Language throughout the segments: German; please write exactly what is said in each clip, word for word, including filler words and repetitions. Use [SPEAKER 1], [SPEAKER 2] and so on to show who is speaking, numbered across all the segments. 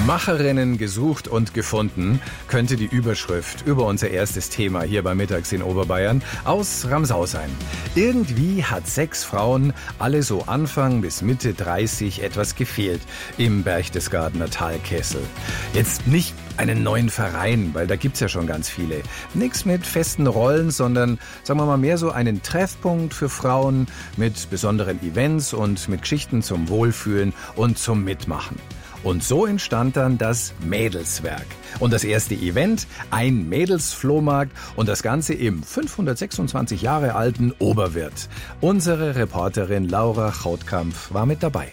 [SPEAKER 1] Macherinnen gesucht und gefunden, könnte die Überschrift über unser erstes Thema hier bei Mittags in Oberbayern aus Ramsau sein. Irgendwie hat sechs Frauen, alle so Anfang bis Mitte dreißig, etwas gefehlt im Berchtesgadener Talkessel. Jetzt nicht einen neuen Verein, weil da gibt's ja schon ganz viele. Nix mit festen Rollen, sondern, sagen wir mal, mehr so einen Treffpunkt für Frauen mit besonderen Events und mit Geschichten zum Wohlfühlen und zum Mitmachen. Und so entstand dann das Mädelswerk. Und das erste Event, ein Mädelsflohmarkt und das Ganze im fünfhundertsechsundzwanzig Jahre alten Oberwirt. Unsere Reporterin Laura Chautkampf war mit dabei.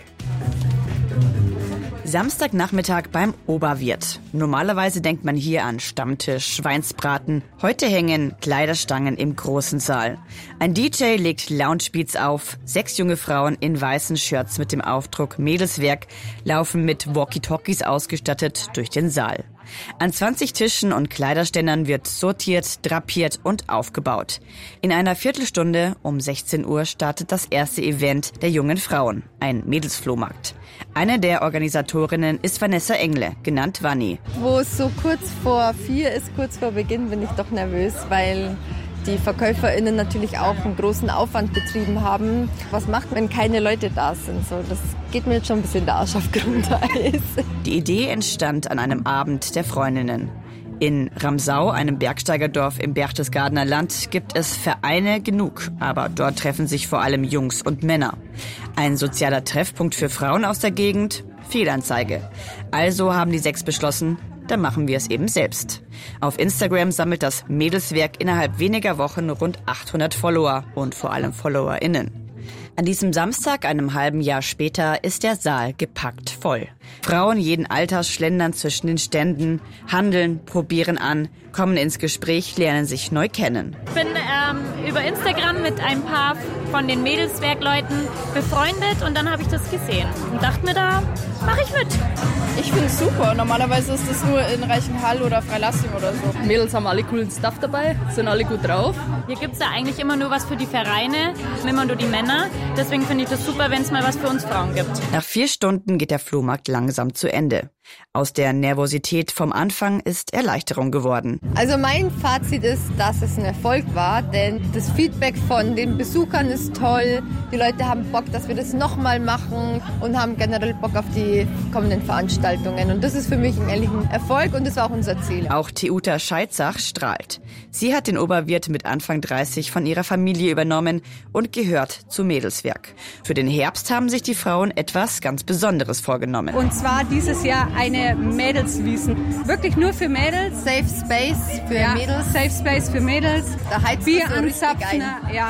[SPEAKER 2] Samstagnachmittag beim Oberwirt. Normalerweise denkt man hier an Stammtisch, Schweinsbraten. Heute hängen Kleiderstangen im großen Saal. Ein D J legt Loungebeats auf. Sechs junge Frauen in weißen Shirts mit dem Aufdruck Mädelswerk laufen mit Walkie-Talkies ausgestattet durch den Saal. An zwanzig Tischen und Kleiderständern wird sortiert, drapiert und aufgebaut. In einer Viertelstunde um sechzehn Uhr startet das erste Event der jungen Frauen, ein Mädelsflohmarkt. Eine der Organisatorinnen ist Vanessa Engle, genannt Vanni.
[SPEAKER 3] Wo es so kurz vor vier ist, kurz vor Beginn, bin ich doch nervös, weil die VerkäuferInnen natürlich auch einen großen Aufwand betrieben haben. Was macht, wenn keine Leute da sind? So, das geht mir jetzt schon ein bisschen der Arsch auf Grundeis.
[SPEAKER 2] Die Idee entstand an einem Abend der Freundinnen. In Ramsau, einem Bergsteigerdorf im Berchtesgadener Land, gibt es Vereine genug, aber dort treffen sich vor allem Jungs und Männer. Ein sozialer Treffpunkt für Frauen aus der Gegend? Fehlanzeige. Also haben die sechs beschlossen, dann machen wir es eben selbst. Auf Instagram sammelt das Mädelswerk innerhalb weniger Wochen rund achthundert Follower und vor allem FollowerInnen. An diesem Samstag, einem halben Jahr später, ist der Saal gepackt voll. Frauen jeden Alters schlendern zwischen den Ständen, handeln, probieren an, kommen ins Gespräch, lernen sich neu kennen.
[SPEAKER 4] Ich bin ähm, über Instagram mit ein paar von den Mädelswerkleuten befreundet und dann habe ich das gesehen und dachte mir, da mache ich mit.
[SPEAKER 5] Ich finde es super. Normalerweise ist das nur in Reichenhall oder Freilassing oder so. Mädels haben alle coolen Stuff dabei, sind alle gut drauf.
[SPEAKER 4] Hier gibt es ja eigentlich immer nur was für die Vereine, immer nur die Männer. Deswegen finde ich das super, wenn es mal was für uns Frauen gibt.
[SPEAKER 2] Nach vier Stunden geht der Flohmarkt langsam zu Ende. Aus der Nervosität vom Anfang ist Erleichterung geworden.
[SPEAKER 3] Also mein Fazit ist, dass es ein Erfolg war, denn das Feedback von den Besuchern ist toll. Die Leute haben Bock, dass wir das nochmal machen und haben generell Bock auf die kommenden Veranstaltungen. Und das ist für mich ein ehrlichen Erfolg und das war auch unser Ziel.
[SPEAKER 2] Auch Theuta Scheitzach strahlt. Sie hat den Oberwirt mit Anfang dreißig von ihrer Familie übernommen und gehört zu Mädelswerk. Für den Herbst haben sich die Frauen etwas ganz Besonderes vorgenommen.
[SPEAKER 6] Und zwar dieses Jahr eine Mädelswiesen. Wirklich nur für Mädels.
[SPEAKER 3] Safe Space für
[SPEAKER 6] ja,
[SPEAKER 3] Mädels.
[SPEAKER 6] Safe Space für Mädels.
[SPEAKER 3] Da heizt
[SPEAKER 6] Bier
[SPEAKER 3] so
[SPEAKER 6] anzapfen. Ja.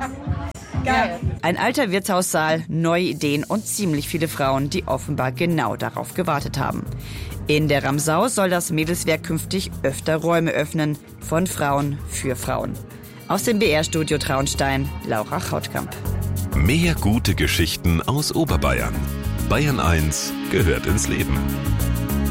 [SPEAKER 3] Geil.
[SPEAKER 2] Ein alter Wirtshaussaal, neue Ideen und ziemlich viele Frauen, die offenbar genau darauf gewartet haben. In der Ramsau soll das Mädelswerk künftig öfter Räume öffnen, von Frauen für Frauen. Aus dem B R-Studio Traunstein, Laura Chautkamp.
[SPEAKER 7] Mehr gute Geschichten aus Oberbayern. Bayern eins gehört ins Leben.